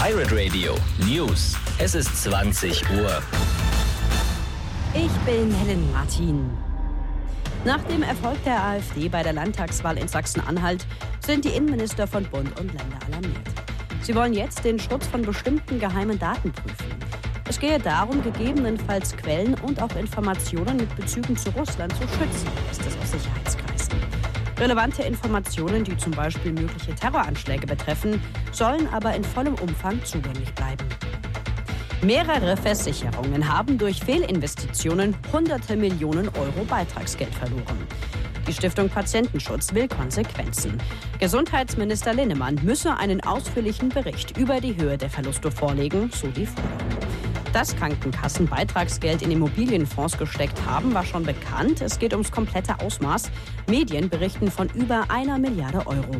Pirate Radio News. Es ist 20 Uhr. Ich bin Helen Martin. Nach dem Erfolg der AfD bei der Landtagswahl in Sachsen-Anhalt sind die Innenminister von Bund und Länder alarmiert. Sie wollen jetzt den Schutz von bestimmten geheimen Daten prüfen. Es gehe darum, gegebenenfalls Quellen und auch Informationen mit Bezügen zu Russland zu schützen, ist es aus Sicherheitskreisen. Relevante Informationen, die zum Beispiel mögliche Terroranschläge betreffen, sollen aber in vollem Umfang zugänglich bleiben. Mehrere Versicherungen haben durch Fehlinvestitionen hunderte Millionen Euro Beitragsgeld verloren. Die Stiftung Patientenschutz will Konsequenzen. Gesundheitsminister Linnemann müsse einen ausführlichen Bericht über die Höhe der Verluste vorlegen, so die Forderung. Dass Krankenkassen Beitragsgeld in Immobilienfonds gesteckt haben, war schon bekannt. Es geht ums komplette Ausmaß. Medien berichten von über 1 Milliarde Euro.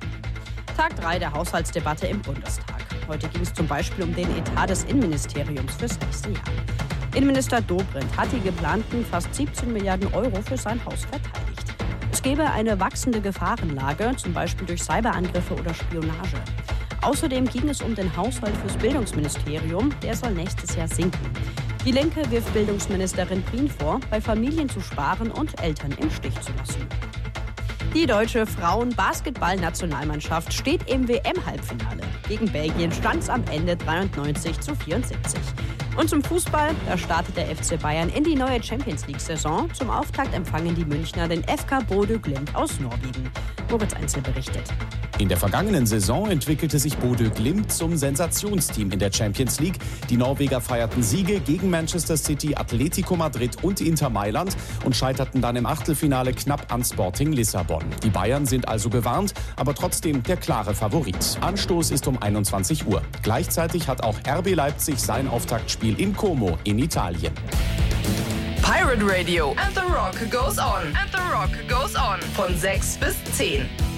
Tag 3 der Haushaltsdebatte im Bundestag. Heute ging es zum Beispiel um den Etat des Innenministeriums fürs nächste Jahr. Innenminister Dobrindt hat die geplanten fast 17 Milliarden Euro für sein Haus verteidigt. Es gebe eine wachsende Gefahrenlage, zum Beispiel durch Cyberangriffe oder Spionage. Außerdem ging es um den Haushalt fürs Bildungsministerium, der soll nächstes Jahr sinken. Die Linke wirft Bildungsministerin Prien vor, bei Familien zu sparen und Eltern im Stich zu lassen. Die deutsche Frauen-Basketball-Nationalmannschaft steht im WM-Halbfinale. Gegen Belgien stand es am Ende 93:74. Und zum Fußball, da startet der FC Bayern in die neue Champions-League-Saison. Zum Auftakt empfangen die Münchner den FK Bodø Glimt aus Norwegen. Moritz Einzel berichtet. In der vergangenen Saison entwickelte sich Bodø Glimt zum Sensationsteam in der Champions League. Die Norweger feierten Siege gegen Manchester City, Atletico Madrid und Inter Mailand und scheiterten dann im Achtelfinale knapp an Sporting Lissabon. Die Bayern sind also gewarnt, aber trotzdem der klare Favorit. Anstoß ist um 21 Uhr. Gleichzeitig hat auch RB Leipzig sein Auftaktspiel in Como in Italien. Pirate Radio and the Rock goes on. And the Rock goes on. Von 6 bis 10.